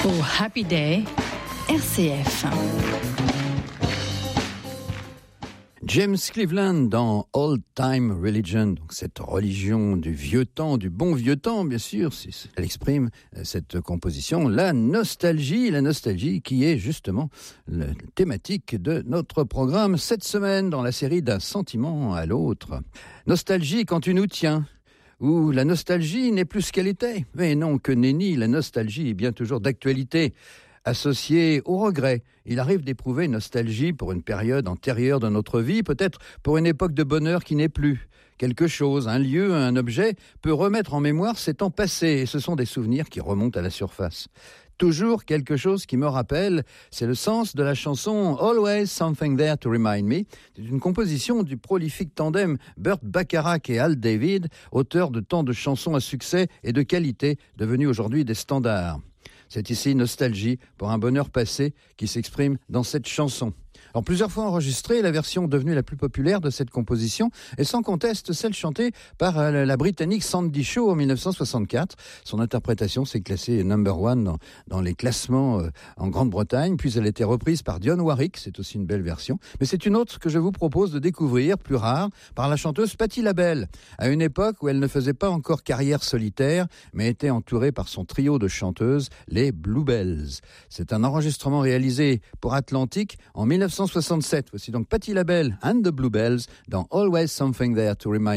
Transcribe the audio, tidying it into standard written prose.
Au Happy Day, RCF. James Cleveland dans Old Time Religion, donc cette religion du vieux temps, du bon vieux temps, bien sûr, elle exprime cette composition, la nostalgie qui est justement la thématique de notre programme cette semaine dans la série d'un sentiment à l'autre. Nostalgie quand tu nous tiens. Où la nostalgie n'est plus ce qu'elle était. Mais non, que nenni, la nostalgie est bien toujours d'actualité. Associée au regret, il arrive d'éprouver une nostalgie pour une période antérieure de notre vie, peut-être pour une époque de bonheur qui n'est plus. Quelque chose, un lieu, un objet peut remettre en mémoire ces temps passés, et ce sont des souvenirs qui remontent à la surface. Toujours quelque chose qui me rappelle, c'est le sens de la chanson « Always Something There to Remind Me ». C'est une composition du prolifique tandem Burt Bacharach et Al David, auteurs de tant de chansons à succès et de qualité, devenues aujourd'hui des standards. C'est ici nostalgie pour un bonheur passé qui s'exprime dans cette chanson. Alors, plusieurs fois enregistrée, la version devenue la plus populaire de cette composition est sans conteste celle chantée par la Britannique Sandy Shaw en 1964. Son interprétation s'est classée number one dans les classements en Grande-Bretagne, puis elle a été reprise par Dionne Warwick, c'est aussi une belle version. Mais c'est une autre que je vous propose de découvrir, plus rare, par la chanteuse Patti LaBelle, à une époque où elle ne faisait pas encore carrière solitaire, mais était entourée par son trio de chanteuses, les Bluebells. C'est un enregistrement réalisé pour Atlantic en 1967. Voici donc Patti LaBelle and the Bluebells dans Always Something There to Remind